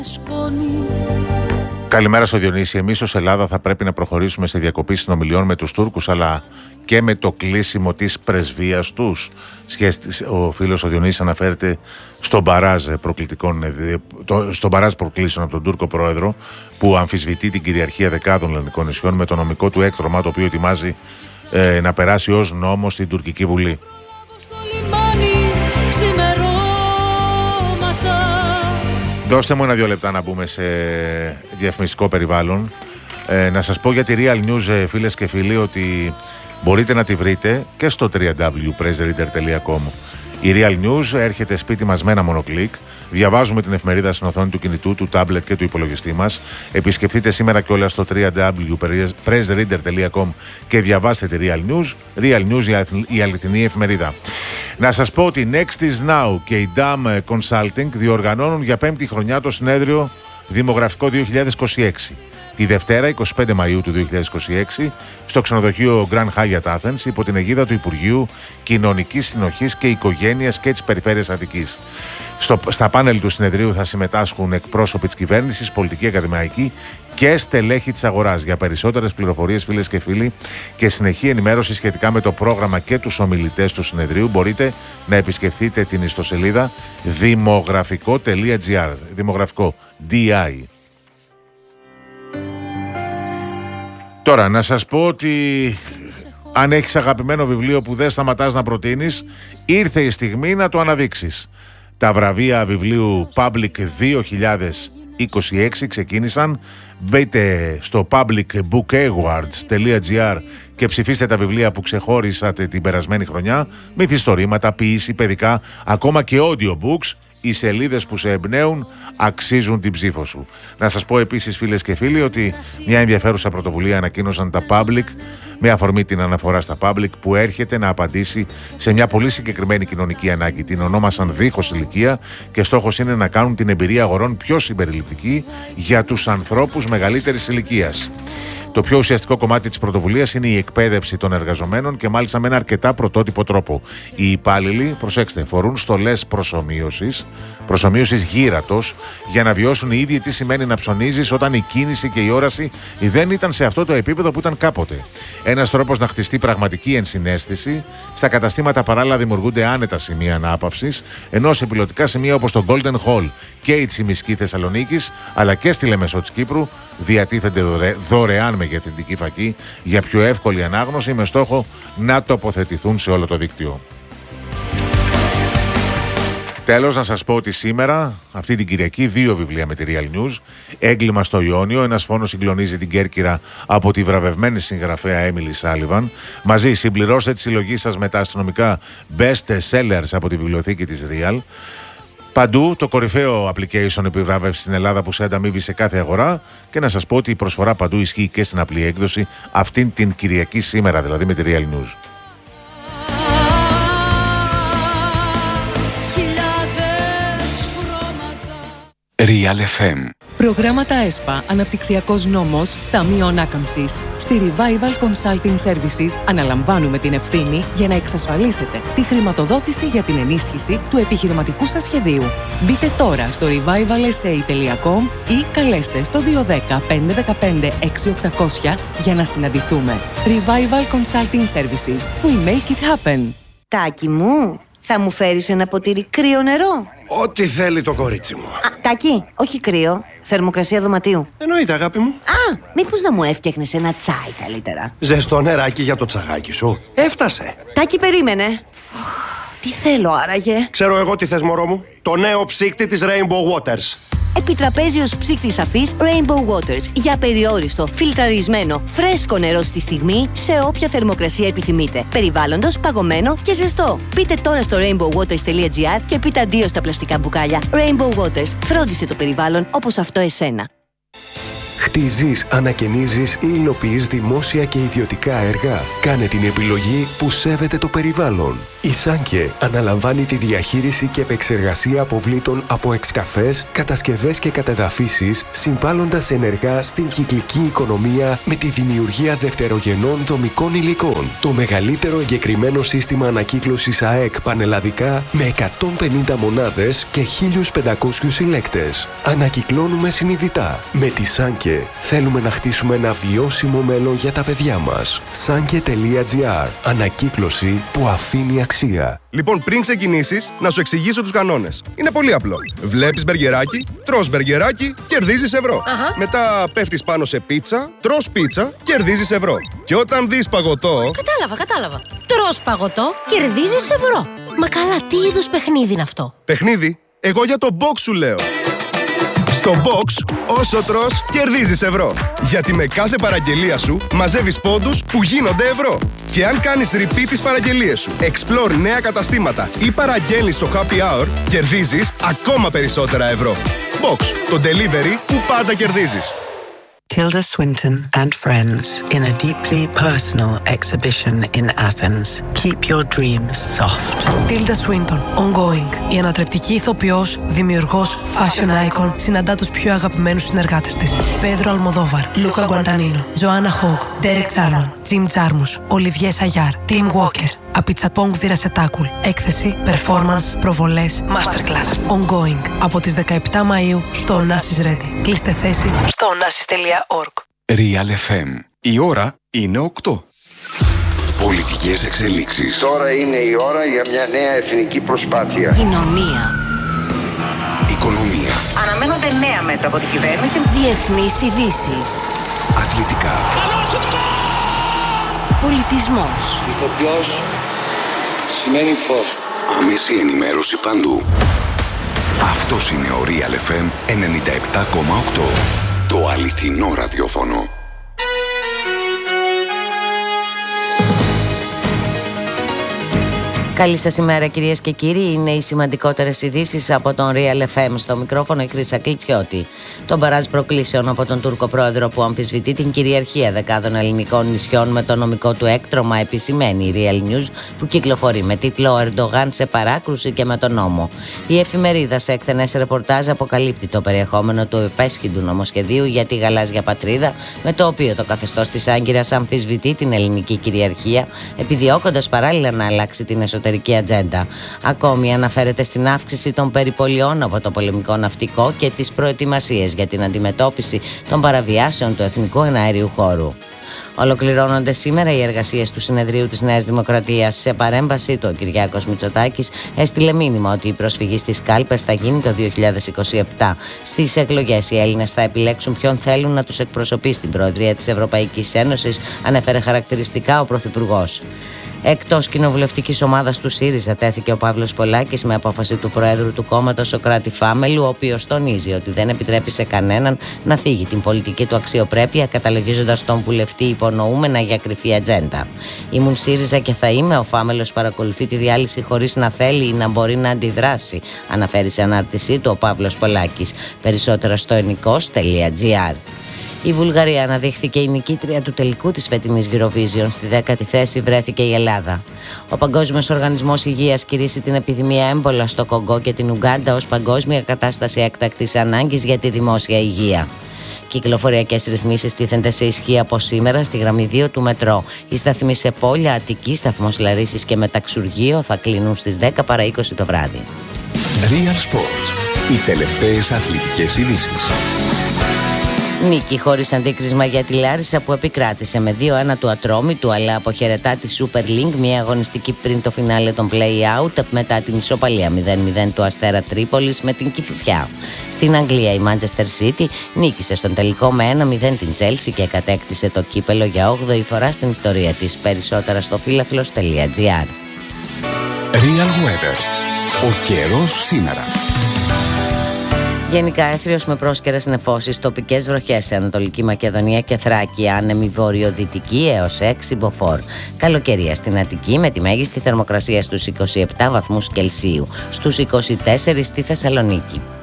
Καλημέρα στο Διονύση. Εμείς ως Ελλάδα θα πρέπει να προχωρήσουμε σε διακοπή συνομιλιών με τους Τούρκους, αλλά και με το κλείσιμο της πρεσβείας τους. Ο φίλος ο Διονύσης αναφέρεται στον μπαράζ προκλήσεων από τον Τούρκο πρόεδρο, που αμφισβητεί την κυριαρχία δεκάδων ελληνικών νησιών με το νομικό του έκτρωμα, το οποίο ετοιμάζει να περάσει ως νόμο στην τουρκική βουλή. Δώστε μου 1-2 λεπτά να μπούμε σε διαφημιστικό περιβάλλον. Να σας πω για τη Real News, φίλες και φίλοι, ότι μπορείτε να τη βρείτε και στο www.pressreader.com. Η Real News έρχεται σπίτι μας με ένα μόνο κλικ. Διαβάζουμε την εφημερίδα στην οθόνη του κινητού, του τάμπλετ και του υπολογιστή μας. Επισκεφτείτε σήμερα και όλα στο www.pressreader.com και διαβάστε τη Real News. Real News, η αληθινή εφημερίδα. Να σας πω ότι Next is Now και η DAM Consulting διοργανώνουν για 5η χρονιά το συνέδριο Δημογραφικό 2026. Τη Δευτέρα, 25 Μαΐου του 2026, στο ξενοδοχείο Grand Hyatt Athens, υπό την αιγίδα του Υπουργείου Κοινωνικής Συνοχής και Οικογένειας και της Περιφέρειας Αττικής. Στα πάνελ του συνεδρίου θα συμμετάσχουν εκπρόσωποι της κυβέρνησης, πολιτικοί, ακαδημαϊκοί και στελέχη της αγοράς. Για περισσότερες πληροφορίες, φίλες και φίλοι, και συνεχή ενημέρωση σχετικά με το πρόγραμμα και τους ομιλητές του συνεδρίου, μπορείτε να επισκεφτείτε την ιστοσελίδα δημογραφικό.gr. Δημογραφικό, DI. Τώρα, να σας πω ότι αν έχεις αγαπημένο βιβλίο που δεν σταματάς να προτείνεις, ήρθε η στιγμή να το αναδείξεις. Τα βραβεία βιβλίου Public 2026 ξεκίνησαν. Μπείτε στο publicbookawards.gr και ψηφίστε τα βιβλία που ξεχώρισατε την περασμένη χρονιά. Μυθιστορήματα, ποίηση, παιδικά, ακόμα και audiobooks. Οι σελίδες που σε εμπνέουν αξίζουν την ψήφο σου. Να σας πω επίσης, φίλες και φίλοι, ότι μια ενδιαφέρουσα πρωτοβουλία ανακοίνωσαν τα Public με αφορμή την αναφορά στα Public, που έρχεται να απαντήσει σε μια πολύ συγκεκριμένη κοινωνική ανάγκη. Την ονόμασαν δίχως ηλικία και στόχος είναι να κάνουν την εμπειρία αγορών πιο συμπεριληπτική για τους ανθρώπους μεγαλύτερης ηλικίας. Το πιο ουσιαστικό κομμάτι της πρωτοβουλίας είναι η εκπαίδευση των εργαζομένων και μάλιστα με ένα αρκετά πρωτότυπο τρόπο. Οι υπάλληλοι, προσέξτε, φορούν στολές προσομοίωσης γύρατος, για να βιώσουν οι ίδιοι τι σημαίνει να ψωνίζεις όταν η κίνηση και η όραση δεν ήταν σε αυτό το επίπεδο που ήταν κάποτε. Ένας τρόπος να χτιστεί πραγματική ενσυναίσθηση. Στα καταστήματα παράλληλα δημιουργούνται άνετα σημεία ανάπαυσης, ενώ σε πιλωτικά σημεία όπως το Golden Hall και η Τσιμισκή Θεσσαλονίκης, αλλά και στη Λεμεσό της Κύπρου, διατίθενται δωρεάν μεγεθυντική φακή για πιο εύκολη ανάγνωση, με στόχο να τοποθετηθούν σε όλο το δίκτυο. Τέλος, να σας πω ότι σήμερα, αυτή την Κυριακή, 2 βιβλία με τη Real News. Έγκλημα στο Ιόνιο, ένας φόνος συγκλονίζει την Κέρκυρα, από τη βραβευμένη συγγραφέα Emily Sullivan. Μαζί συμπληρώστε τη συλλογή σας με τα αστυνομικά best sellers από τη βιβλιοθήκη της Real. Παντού το κορυφαίο application επιβράβευση στην Ελλάδα που σε ανταμείβει σε κάθε αγορά, και να σας πω ότι η προσφορά παντού ισχύει και στην απλή έκδοση αυτήν την Κυριακή, σήμερα δηλαδή, με τη Real News. Real FM. Προγράμματα ΕΣΠΑ, Αναπτυξιακός Νόμος, Ταμείο Ανάκαμψης. Στη Revival Consulting Services αναλαμβάνουμε την ευθύνη για να εξασφαλίσετε τη χρηματοδότηση για την ενίσχυση του επιχειρηματικού σας σχεδίου. Μπείτε τώρα στο revivalsa.com ή καλέστε στο 210-515-6800 για να συναντηθούμε. Revival Consulting Services. We make it happen. Τάκη μου, θα μου φέρεις ένα ποτήρι κρύο νερό? Ό,τι θέλει το κορίτσι μου. Τάκη, όχι κρύο. Θερμοκρασία δωματίου. Εννοείται, αγάπη μου. Μήπως να μου έφτιαχνες ένα τσάι καλύτερα? Ζεστό νεράκι για το τσαγάκι σου. Έφτασε. Τάκη, περίμενε. Τι θέλω άραγε? Ξέρω εγώ τι θες, μωρό μου. Το νέο ψύκτη της Rainbow Waters. Επιτραπέζιος ψύκτης αφής Rainbow Waters. Για περιόριστο, φιλτραρισμένο, φρέσκο νερό στη στιγμή, σε όποια θερμοκρασία επιθυμείτε. Περιβάλλοντος, παγωμένο και ζεστό. Μπείτε τώρα στο rainbowwaters.gr και πείτε αντίο στα πλαστικά μπουκάλια. Rainbow Waters. Φρόντισε το περιβάλλον όπως αυτό εσένα. Χτίζεις, ανακαινίζεις ή υλοποιείς δημόσια και ιδιωτικά έργα. Κάνε την επιλογή που σέβεται το περιβάλλον. Η Σάνκε αναλαμβάνει τη διαχείριση και επεξεργασία αποβλήτων από εξκαφές, κατασκευές και κατεδαφίσεις, συμβάλλοντας ενεργά στην κυκλική οικονομία με τη δημιουργία δευτερογενών δομικών υλικών. Το μεγαλύτερο εγκεκριμένο σύστημα ανακύκλωσης ΑΕΚ πανελλαδικά με 150 μονάδες και 1.500 συλλέκτες. Ανακυκλώνουμε συνειδητά. Με τη Σάνκε θέλουμε να χτίσουμε ένα βιώσιμο μέλλον για τα παιδιά μας. Sanke.gr. Ανακύκλωση που αφήνει αξία. Λοιπόν, πριν ξεκινήσεις, να σου εξηγήσω τους κανόνες. Είναι πολύ απλό. Βλέπεις μπεργκεράκι, τρως μπεργκεράκι, κερδίζεις ευρώ. Μετά πέφτεις πάνω σε πίτσα, τρως πίτσα, κερδίζεις ευρώ. Και όταν δεις παγωτό... Κατάλαβα. Τρως παγωτό, κερδίζεις ευρώ. Μα καλά, τι είδους παιχνίδι είναι αυτό? Παιχνίδι? Εγώ για το box σου λέω. Στο box, όσο τρως, κερδίζεις ευρώ. Γιατί με κάθε παραγγελία σου μαζεύεις πόντους που γίνονται ευρώ. Και αν κάνεις repeat τις παραγγελίες σου, explore νέα καταστήματα ή παραγγέλνεις στο happy hour, κερδίζεις ακόμα περισσότερα ευρώ. Box, το delivery που πάντα κερδίζεις. Tilda Swinton and friends in a deeply personal exhibition in Athens. Keep your dreams soft. Tilda Swinton, ongoing. Η ανατρεπτική ηθοποιός, δημιουργός, fashion icon, συναντά τους πιο αγαπημένους συνεργάτες της. Πέδρο Αλμοδόβαρ, Λούκα Γκουαντανίνο, Τζοάννα Χόγκ, Ντέρεκ Τσάρμον, Τζιμ Τζάρμους, Ολιβιέ Σαγιάρ, Τιμ Walker. Απιτσαπόγκ Βιρασετάκουλ. Έκθεση, performance, προβολές, masterclass. Ongoing. Από τις 17 Μαΐου στο Onassis Ready. Κλείστε θέση στο onassis.org. Real FM. Η ώρα είναι 8. Πολιτικές εξελίξεις. Τώρα είναι η ώρα για μια νέα εθνική προσπάθεια. Κοινωνία. Οικονομία. Αναμένονται νέα μέτρα από την κυβέρνηση. Διεθνείς ειδήσεις. Αθλητικά. Πολιτισμός. Ηθοποιός σημαίνει φως. Άμεση ενημέρωση παντού. Αυτός είναι ο Real FM 97,8. Το αληθινό ραδιόφωνο. Καλή σας ημέρα κυρίες και κύριοι. Είναι οι σημαντικότερες ειδήσεις από τον Real FM. Στο μικρόφωνο η Χρύσα Κλιτσιώτη. Τον μπαράζ προκλήσεων από τον Τούρκο πρόεδρο που αμφισβητεί την κυριαρχία δεκάδων ελληνικών νησιών με το νομικό του έκτρωμα, επισημαίνει η Real News που κυκλοφορεί με τίτλο «Ο Ερντογάν σε παράκρουση και με τον νόμο». Η εφημερίδα σε εκτενές ρεπορτάζ αποκαλύπτει το περιεχόμενο του επέσχυντου νομοσχεδίου για τη γαλάζια πατρίδα, με το οποίο το καθεστώς της Άγκυρας αμφισβητεί την ελληνική κυριαρχία, επιδιώκοντας παράλληλα να αλλάξει την εσωτερική ατζέντα. Ακόμη αναφέρεται στην αύξηση των περιπολιών από το πολεμικό ναυτικό και τις προετοιμασίες για την αντιμετώπιση των παραβιάσεων του εθνικού εναέριου χώρου. Ολοκληρώνονται σήμερα οι εργασίες του Συνεδρίου της Νέας Δημοκρατίας. Σε παρέμβασή του, ο Κυριάκος Μητσοτάκης έστειλε μήνυμα ότι η προσφυγή στις κάλπες θα γίνει το 2027. Στις εκλογές οι Έλληνες θα επιλέξουν ποιον θέλουν να τους εκπροσωπεί στην Προεδρία της Ευρωπαϊκής Ένωσης, ανέφερε χαρακτηριστικά ο Πρωθυπουργός. Εκτός κοινοβουλευτικής ομάδας του ΣΥΡΙΖΑ τέθηκε ο Παύλος Πολάκης με απόφαση του Προέδρου του κόμματος Σωκράτη Φάμελου, ο οποίος τονίζει ότι δεν επιτρέπει σε κανέναν να θίγει την πολιτική του αξιοπρέπεια, καταλογίζοντας τον βουλευτή υπονοούμενα για κρυφή ατζέντα. «Ήμουν ΣΥΡΙΖΑ και θα είμαι», ο Φάμελος παρακολουθεί τη διάλυση χωρίς να θέλει ή να μπορεί να αντιδράσει, αναφέρει σε ανάρτησή του ο Παύλος Πολάκης. Περισσότερα στο ενικός.gr. Η Βουλγαρία αναδείχθηκε η νικήτρια του τελικού της φετινής Eurovision. Στη 10η θέση βρέθηκε η Ελλάδα. Ο Παγκόσμιος Οργανισμός Υγείας κηρύσσει την επιδημία έμπολα στο Κονγκό και την Ουγκάντα ως παγκόσμια κατάσταση έκτακτης ανάγκης για τη δημόσια υγεία. Κυκλοφοριακές ρυθμίσεις τίθενται σε ισχύ από σήμερα στη γραμμή 2 του μετρό. Οι σταθμοί σε Πόλια, Αττική, σταθμός Λαρίσης και Μεταξουργείο θα κλείνουν στις 10 παρά 20 το βράδυ. Real Sports. Οι τελευταίες αθλητικές ειδήσεις. Νίκη χωρίς αντίκρισμα για τη Λάρισα που επικράτησε με 2-1 του Ατρόμητου, αλλά αποχαιρετά τη Super League, μια αγωνιστική πριν το φινάλε των play-out μετά την ισοπαλία 0-0 του Αστέρα Τρίπολης με την Κηφισιά. Στην Αγγλία η Manchester City νίκησε στον τελικό με 1-0 την Chelsea και κατέκτησε το κύπελο για 8η φορά στην ιστορία της. Περισσότερα στο φίλαθλος.gr. Real Weather. Ο καιρός σήμερα. Γενικά έθριος με πρόσκαιρες νεφώσεις, τοπικές βροχές σε Ανατολική Μακεδονία και Θράκη, άνεμη βορειοδυτική έως 6 μποφόρ. Καλοκαιρία στην Αττική με τη μέγιστη θερμοκρασία στους 27 βαθμούς Κελσίου, στους 24 στη Θεσσαλονίκη.